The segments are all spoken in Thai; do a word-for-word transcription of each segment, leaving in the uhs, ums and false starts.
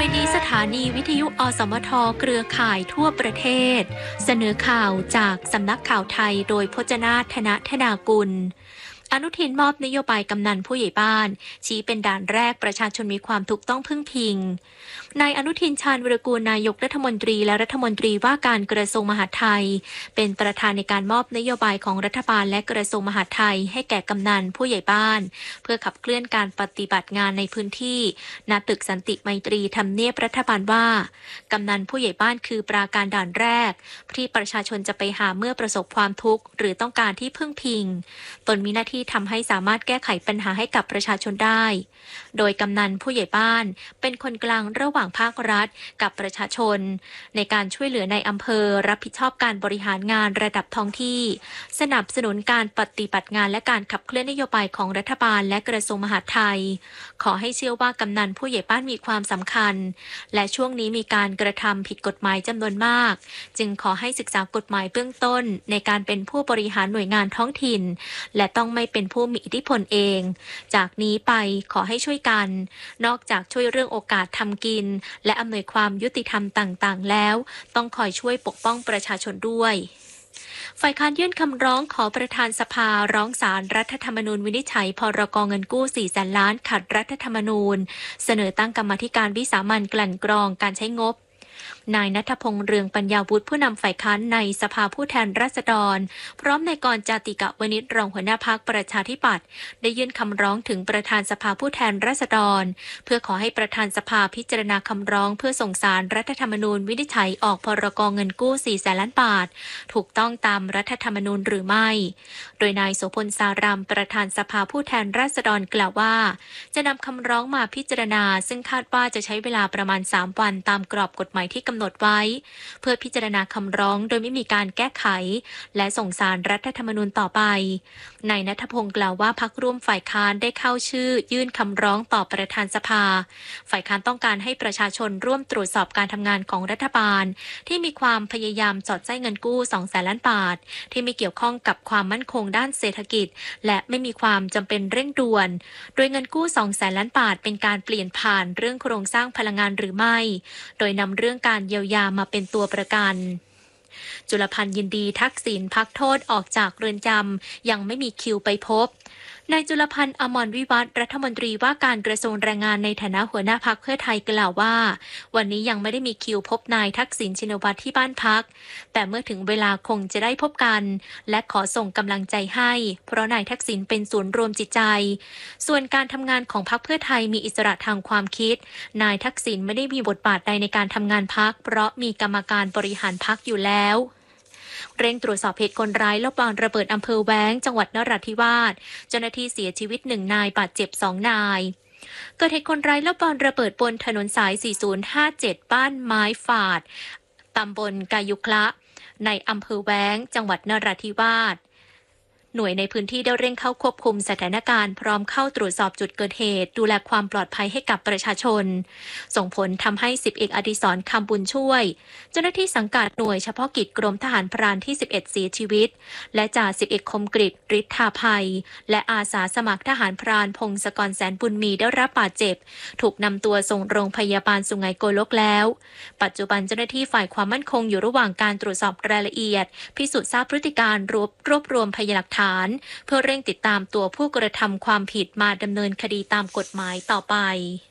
นี้สถานีวิทยุอสมทเครือข่ายทั่วประเทศเสนอข่าวจากสำนักข่าวไทยโดยพจนาถ ธนธนากุลอนุทินมอบนโยบายกำนันผู้ใหญ่บ้านชี้เป็นด่านแรกประชาชนมีความถูกต้องพึ่งพิงนายอนุทินชาญวิรากูลนายกรัฐมนตรีและรัฐมนตรีว่าการกระทรวงมหาดไทยเป็นประธานในการมอบนโยบายของรัฐบาลและกระทรวงมหาดไทยให้แก่กำนันผู้ใหญ่บ้านเพื่อขับเคลื่อนการปฏิบัติงานในพื้นที่ณตึกสันติไมตรีทำเนียบรัฐบาลว่ากำนันผู้ใหญ่บ้านคือปราการด่านแรกที่ประชาชนจะไปหาเมื่อประสบความทุกข์หรือต้องการที่พึ่งพิงตนมีหน้าที่ทำให้สามารถแก้ไขปัญหาให้กับประชาชนได้โดยกำนันผู้ใหญ่บ้านเป็นคนกลางระหว่างภาครัฐกับประชาชนในการช่วยเหลือในอำเภอรับผิดชอบการบริหารงานระดับท้องที่สนับสนุนการปฏิบัติงานและการขับเคลื่อนนโยบายของรัฐบาลและกระทรวงมหาดไทยขอให้เชื่อว่ากำนันผู้ใหญ่บ้านมีความสำคัญและช่วงนี้มีการกระทำผิดกฎหมายจำนวนมากจึงขอให้ศึกษากฎหมายเบื้องต้นในการเป็นผู้บริหารหน่วยงานท้องถิ่นและต้องไม่เป็นผู้มีอิทธิพลเองจากนี้ไปขอให้ช่วยกันนอกจากช่วยเรื่องโอกาสทำกินและอำนวยความยุติธรรมต่างๆแล้วต้องคอยช่วยปกป้องประชาชนด้วยฝ่ายค้านยื่นคำร้องขอประธานสภาร้องศาลรัฐธรรมนูญวินิจฉัยพรก.เงินกู้สี่แสนล้านขัดรัฐธรรมนูญเสนอตั้งกรรมาธิการวิสามัญกลั่นกรองการใช้งบนายณัฐพงษ์เรืองปัญญาวุฒิผู้นำฝ่ายค้านในสภาผู้แทนราษฎรพร้อมนายกรจาติกะวณิชรองหัวหน้าพรรคประชาธิปัตย์ได้ยื่นคำร้องถึงประธานสภาผู้แทนราษฎรเพื่อขอให้ประธานสภาพิจารณาคำร้องเพื่อส่งศาลรัฐธรรมนูญวินิจฉัยออกพรก.เงินกู้สี่แสนล้านบาทถูกต้องตามรัฐธรรมนูญหรือไม่โดยนายโสพลสารามประธานสภาผู้แทนราษฎรกล่าวว่าจะนำคำร้องมาพิจารณาซึ่งคาดว่าจะใช้เวลาประมาณสามวันตามกรอบกฎหมายที่กำหนดไว้เพื่อพิจารณาคำร้องโดยไม่มีการแก้ไขและส่งศาลรัฐธรรมนูญต่อไปนายณัฐพงศ์กล่าวว่าพรรคร่วมฝ่ายค้านได้เข้าชื่อยื่นคำร้องต่อประธานสภาฝ่ายค้านต้องการให้ประชาชนร่วมตรวจสอบการทำงานของรัฐบาลที่มีความพยายามสอดไส้เงินกู้สองแสนล้านบาทที่ไม่เกี่ยวข้องกับความมั่นคงด้านเศรษฐกิจและไม่มีความจำเป็นเร่งด่วนโดยเงินกู้สองแสนล้านบาทเป็นการเปลี่ยนผ่านเรื่องโครงสร้างพลังงานหรือไม่โดยนำเรื่องการเยียวยามาเป็นตัวประกันจุลพันธ์ยินดีทักษิณพักโทษออกจากเรือนจำยังไม่มีคิวไปพบนายจุลพันธ์อมรวิวัฒน์รัฐมนตรีว่าการกระทรวงแรงงานในฐานะหัวหน้าพรรคเพื่อไทยกล่าวว่าวันนี้ยังไม่ได้มีคิวพบนายทักษิณชินวัตรที่บ้านพักแต่เมื่อถึงเวลาคงจะได้พบกันและขอส่งกำลังใจให้เพราะนายทักษิณเป็นศูนย์รวมจิตใจส่วนการทำงานของพรรคเพื่อไทยมีอิสระทางความคิดนายทักษิณไม่ได้มีบทบาทใดในการทำงานพรรคเพราะมีกรรมการบริหารพรรคอยู่แล้วเร่งตรวจสอบเหตุคนร้ายลอบวางระเบิดอำเภอแว้งจังหวัดนราธิวาสเจ้าหน้าที่เสียชีวิตหนึ่งนายบาดเจ็บสองนายเกิดเหตุคนร้ายลอบวางระเบิดบนถนนสายสี่ศูนย์ห้าเจ็ดบ้านไม้ฝาดตำบลกายุคละในอำเภอแว้งจังหวัดนราธิวาสหน่วยในพื้นที่ได้เร่งเข้าควบคุมสถานการณ์พร้อมเข้าตรวจสอบจุดเกิดเหตุดูแลความปลอดภัยให้กับประชาชนส่งผลทำให้สิบเอกอดิศรคำบุญช่วยเจ้าหน้าที่สังกัดหน่วยเฉพาะกิจกรมทหารพรานที่สิบเอ็ดเสียชีวิตและจ่าสิบเอกคมกฤษฤทธาภัยและอาสาสมัครทหารพรานพงศกรแสนบุญมีได้รับบาดเจ็บถูกนำตัวส่งโรงพยาบาลสุไหงโกลกแล้วปัจจุบันเจ้าหน้าที่ฝ่ายความมั่นคงอยู่ระหว่างการตรวจสอบรายละเอียดพิสูจน์ทราบพฤติการรวบรวบรวมพยานหลักฐานเพื่อเร่งติดตามตัวผู้กระทำความผิดมาดำเนินคดีตามกฎหมายต่อไป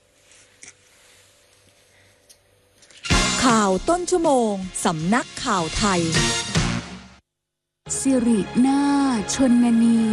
ข่าวต้นชั่วโมงสำนักข่าวไทยสิรินาชนนี